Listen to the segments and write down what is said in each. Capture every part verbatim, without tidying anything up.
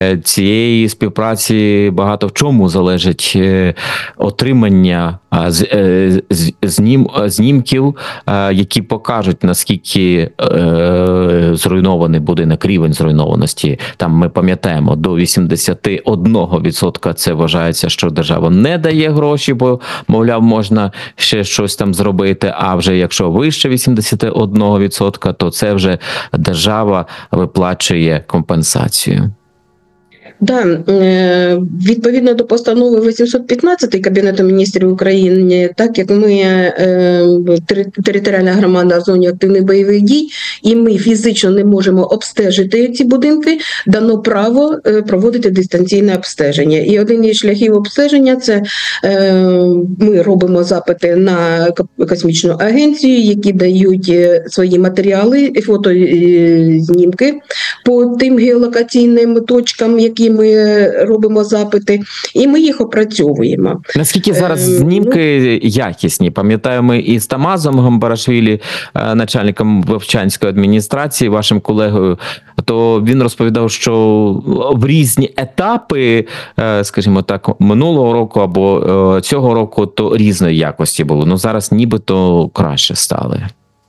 цієї співпраці багато в чому залежить отримання знім, знімків, які покажуть, наскільки зруйнований будинок, рівень зруйнованості. Там ми пам'ятаємо, до вісімдесят один відсоток це вважається, що держава не дає гроші, бо, мовляв, можна ще щось там зробити, а вже якщо вище вісімдесят один відсоток, то це вже держава виплачує компенсацію. Да, відповідно до постанови вісімсот п'ятнадцять Кабінету міністрів України, так як ми територіальна громада в зоні активних бойових дій, і ми фізично не можемо обстежити ці будинки, дано право проводити дистанційне обстеження. І один із шляхів обстеження – це ми робимо запити на космічну агенцію, які дають свої матеріали, фотознімки по тим геолокаційним точкам, які ми робимо запити, і ми їх опрацьовуємо. Наскільки зараз знімки якісні? Пам'ятаю, ми із Тамазом Гамбарашвілі, начальником Вовчанської адміністрації, вашим колегою, то він розповідав, що в різні етапи, скажімо так, минулого року або цього року, то різної якості було. Ну зараз нібито краще стали.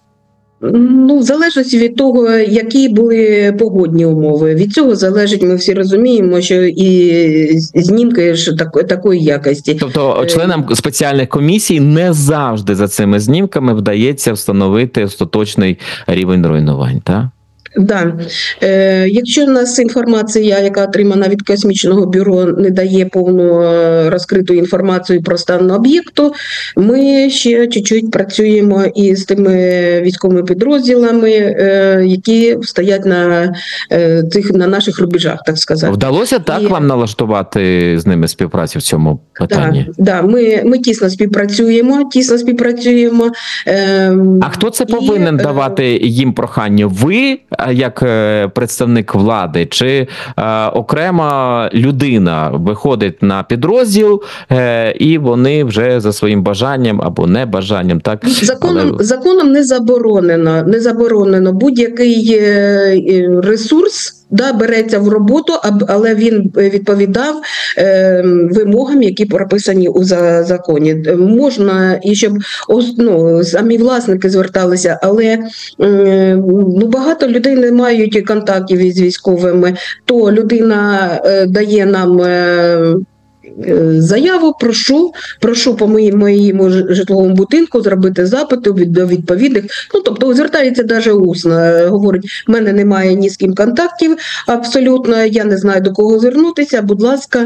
Ну, в залежності від того, які були погодні умови. Від цього залежить, ми всі розуміємо, що і знімки ж так, такої якості. Тобто членам спеціальних комісій не завжди за цими знімками вдається встановити остаточний рівень руйнувань, так? Да. Е, якщо у нас інформація, яка отримана від космічного бюро, не дає повну розкриту інформацію про стан об'єкту, ми ще чуть-чуть працюємо із тими військовими підрозділами, е, які стоять на, е, цих, на наших рубежах, так сказати. Вдалося так І... вам налаштувати з ними співпрацю в цьому питанні? Так, да, ми, ми тісно співпрацюємо, тісно співпрацюємо. Е, а хто це повинен і, давати їм прохання? Ви, як представник влади, чи е, окрема людина виходить на підрозділ, е, і вони вже за своїм бажанням або небажанням, так? Законом, Але... законом не заборонено, не заборонено будь-який ресурс, да, береться в роботу, але він відповідав е, вимогам, які прописані у за, законі. Можна, і щоб ну, самі власники зверталися, але е, ну, багато людей не мають контактів із військовими, то людина е, дає нам е, заяву, прошу, прошу по моєму, моєму житловому будинку зробити запити до відповідних, ну, тобто звертається навіть усно, говорить, в мене немає ні з ким контактів, абсолютно, я не знаю до кого звернутися, будь ласка,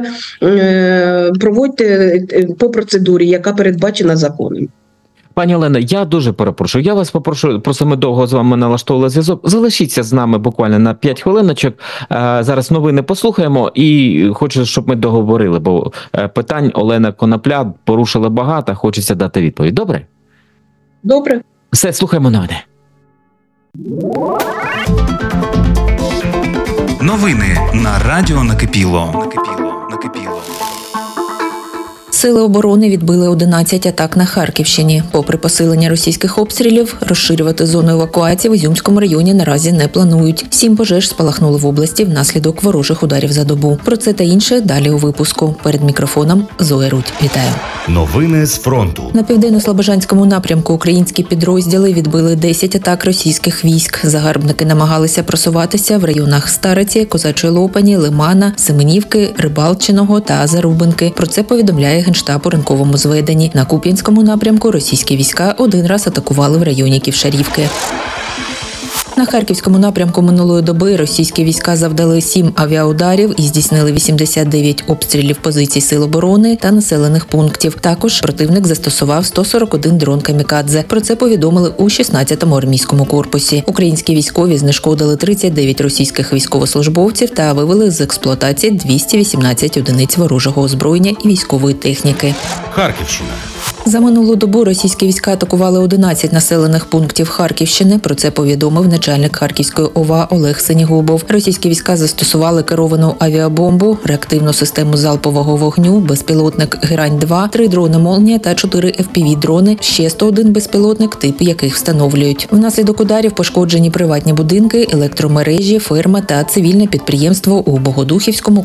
проводьте по процедурі, яка передбачена законом. Пані Олено, я дуже перепрошую. Я вас попрошу, просто ми довго з вами налаштовували зв'язок. Залишіться з нами буквально на п'ять хвилиночок. Зараз новини послухаємо і хочу, щоб ми договорили, бо питань Олена Конопля порушила багато, хочеться дати відповідь. Добре? Добре. Все, слухаємо новини. Новини на радіо Накипіло. Накипіло. Накипіло. Сили оборони відбили одинадцять атак на Харківщині. Попри посилення російських обстрілів, розширювати зону евакуації в Ізюмському районі наразі не планують. Сім пожеж спалахнули в області внаслідок ворожих ударів за добу. Про це та інше далі у випуску. Перед мікрофоном Зоя Рудь. Вітаю. Новини з фронту. На південно-слобожанському напрямку українські підрозділи відбили десять атак російських військ. Загарбники намагалися просуватися в районах Стариці, Козачої Лопані, Лимана, Семенівки, Рибалчиного та Зарубинки. Про це повідомляє Генштаб у ранковому зведенні. На Куп'янському напрямку російські війська один раз атакували в районі Ківшарівки. На Харківському напрямку минулої доби російські війська завдали сім авіаударів і здійснили вісімдесят дев'ять обстрілів позицій Сил оборони та населених пунктів. Також противник застосував сто сорок один дрон камікадзе. Про це повідомили у шістнадцятому армійському корпусі. Українські військові знешкодили тридцять дев'ять російських військовослужбовців та вивели з експлуатації двісті вісімнадцять одиниць ворожого озброєння і військової техніки. Харківщина. За минулу добу російські війська атакували одинадцять населених пунктів Харківщини. Про це повідомив начальник Харківської ОВА Олег Синігубов. Російські війська застосували керовану авіабомбу, реактивну систему залпового вогню, безпілотник Герань два, три дрони «Молнія» та чотири еф пі ві-дрони, ще сто один безпілотник, тип яких встановлюють. Внаслідок ударів пошкоджені приватні будинки, електромережі, ферма та цивільне підприємство у Богодухівському,